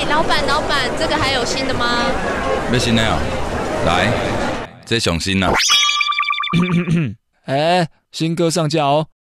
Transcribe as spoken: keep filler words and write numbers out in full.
老板，老板，这个还有新的吗？ 要新的哦，来，这上新啦。 哎，新歌上架哦，